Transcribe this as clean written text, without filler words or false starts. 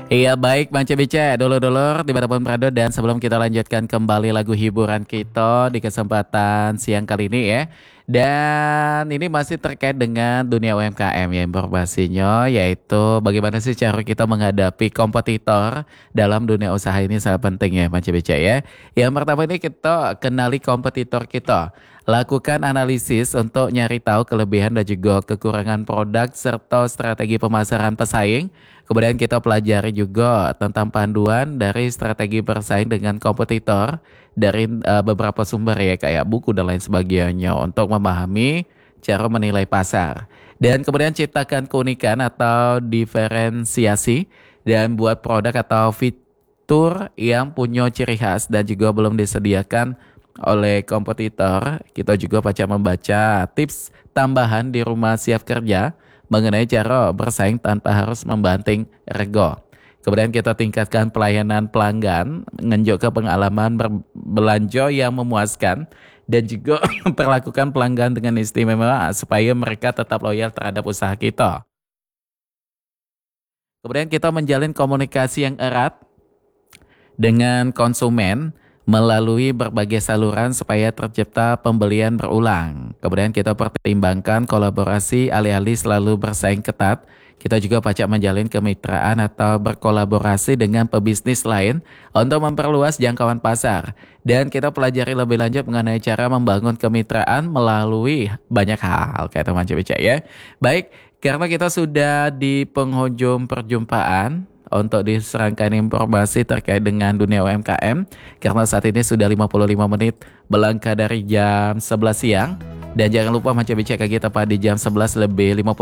Iya baik Bang Cebice, dulur-dulur dimanapun berada dan sebelum kita lanjutkan kembali lagu hiburan kita di kesempatan siang kali ini ya. Dan ini masih terkait dengan dunia UMKM ya informasinya yaitu bagaimana sih cara kita menghadapi kompetitor dalam dunia usaha ini sangat penting ya Bang Cebice ya. Yang pertama ini kita kenali kompetitor kita. Lakukan analisis untuk nyari tahu kelebihan dan juga kekurangan produk serta strategi pemasaran pesaing. Kemudian kita pelajari juga tentang panduan dari strategi bersaing dengan kompetitor dari beberapa sumber ya kayak buku dan lain sebagainya untuk memahami cara menilai pasar. Dan kemudian ciptakan keunikan atau diferensiasi dan buat produk atau fitur yang punya ciri khas dan juga belum disediakan oleh kompetitor. Kita juga membaca tips tambahan di rumah siap kerja mengenai cara bersaing tanpa harus membanting rego. Kemudian kita tingkatkan pelayanan pelanggan, ngenjuk ke pengalaman berbelanja yang memuaskan dan juga perlakukan pelanggan dengan istimewa supaya mereka tetap loyal terhadap usaha kita. Kemudian kita menjalin komunikasi yang erat dengan konsumen melalui berbagai saluran supaya tercipta pembelian berulang. Kemudian kita pertimbangkan kolaborasi alih-alih selalu bersaing ketat. Kita juga pacak menjalin kemitraan atau berkolaborasi dengan pebisnis lain untuk memperluas jangkauan pasar. Dan kita pelajari lebih lanjut mengenai cara membangun kemitraan melalui banyak hal. Kayak teman Cibica ya. Baik, karena kita sudah di penghujung perjumpaan untuk diserangkan informasi terkait dengan dunia UMKM karena saat ini sudah 55 menit melangkah dari jam 11 siang dan jangan lupa Mas Cebica kita pada di jam 11 lebih 50